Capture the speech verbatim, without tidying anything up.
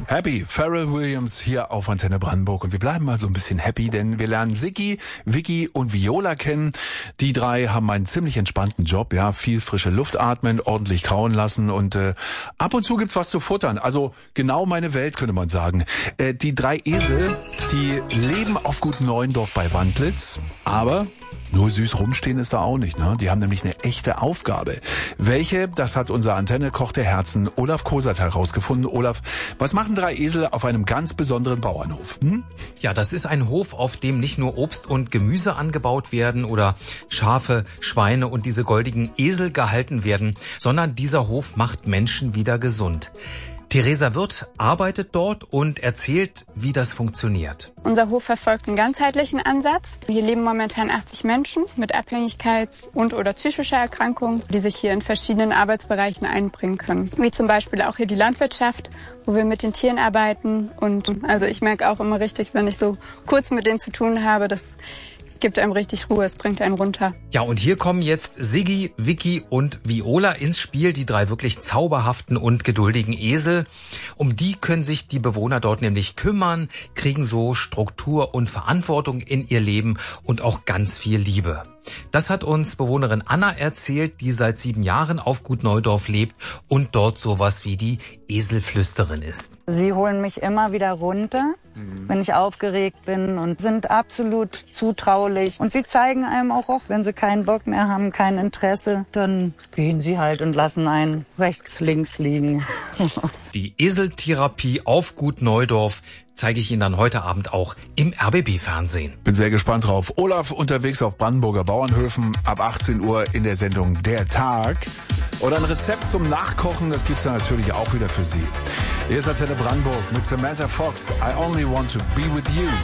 Happy, Pharrell Williams hier auf Antenne Brandenburg. Und wir bleiben mal so ein bisschen happy, denn wir lernen Siggi, Vicky und Viola kennen. Die drei haben einen ziemlich entspannten Job, ja, viel frische Luft atmen, ordentlich kauen lassen und äh, ab und zu gibt's was zu futtern. Also genau meine Welt, könnte man sagen. Äh, die drei Esel, die leben auf Gut Neuendorf bei Wandlitz, aber nur süß rumstehen ist da auch nicht, ne? Die haben nämlich eine echte Aufgabe. Welche, das hat unser Antenne-Koch der Herzen, Olaf Kosat, herausgefunden. Olaf, was machen drei Esel auf einem ganz besonderen Bauernhof? Hm? Ja, das ist ein Hof, auf dem nicht nur Obst und Gemüse angebaut werden oder Schafe, Schweine und diese goldigen Esel gehalten werden, sondern dieser Hof macht Menschen wieder gesund. Theresa Wirth arbeitet dort und erzählt, wie das funktioniert. Unser Hof verfolgt einen ganzheitlichen Ansatz. Hier leben momentan achtzig Menschen mit Abhängigkeits- und oder psychischer Erkrankung, die sich hier in verschiedenen Arbeitsbereichen einbringen können. Wie zum Beispiel auch hier die Landwirtschaft, wo wir mit den Tieren arbeiten. Und also ich merke auch immer richtig, wenn ich so kurz mit denen zu tun habe, das gibt einem richtig Ruhe, es bringt einen runter. Ja, und hier kommen jetzt Siggi, Vicky und Viola ins Spiel, die drei wirklich zauberhaften und geduldigen Esel. Um die können sich die Bewohner dort nämlich kümmern, kriegen so Struktur und Verantwortung in ihr Leben und auch ganz viel Liebe. Das hat uns Bewohnerin Anna erzählt, die seit sieben Jahren auf Gut Neudorf lebt und dort sowas wie die Eselflüsterin ist. Sie holen mich immer wieder runter, mhm. wenn ich aufgeregt bin und sind absolut zutraulich. Und sie zeigen einem auch, auch, wenn sie keinen Bock mehr haben, kein Interesse, dann gehen sie halt und lassen einen rechts, links liegen. Die Eseltherapie auf Gut Neudorf zeige ich Ihnen dann heute Abend auch im R B B-Fernsehen. Bin sehr gespannt drauf. Olaf unterwegs auf Brandenburger Bauernhöfen ab achtzehn Uhr in der Sendung Der Tag. Oder ein Rezept zum Nachkochen, das gibt's dann natürlich auch wieder für Sie. Hier ist Antenne Brandenburg mit Samantha Fox. I only want to be with you.